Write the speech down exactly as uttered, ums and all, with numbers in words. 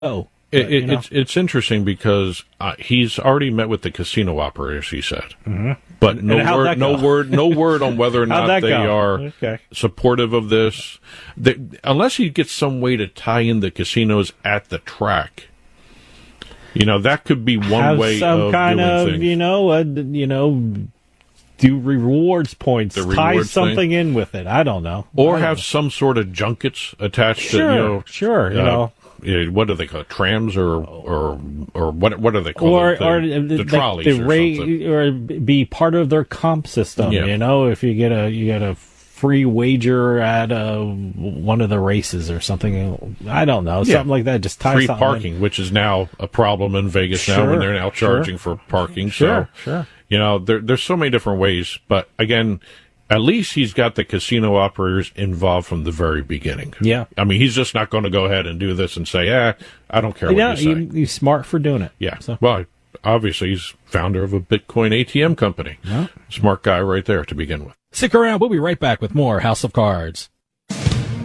Oh, It, but, it, you know. it's it's interesting because uh, he's already met with the casino operators. He said, mm-hmm. but no And how'd word, that no go? word, no word on whether or How'd not that they go? are Okay. supportive of this. They, unless he gets some way to tie in the casinos at the track, you know, that could be one Have way some of kind doing of, things. you know, uh, you know, do rewards points, The tie rewards something thing. in with it. I don't know. Or I don't have know. some sort of junkets attached Sure, to, you know, sure, you uh, know. yeah, what do they call it? Trams or or or what what are they called? Or, the, or the, the like trolleys the or ra- something. or be part of their comp system. Yeah. You know, if you get a you get a free wager at uh, one of the races or something. I don't know, Yeah. something like that. Just tie Free something in. parking, which is now a problem in Vegas now when Sure, they're now sure. charging for parking. Sure, so, sure. you know, there, there's so many different ways. But again, at least he's got the casino operators involved from the very beginning. Yeah. I mean, he's just not going to go ahead and do this and say, "Yeah, I don't care what Yeah, you say." he, he's smart for doing it. Yeah. So. Well, obviously, he's founder of a Bitcoin A T M company. Yeah. Smart guy right there to begin with. Stick around. We'll be right back with more House of Cards.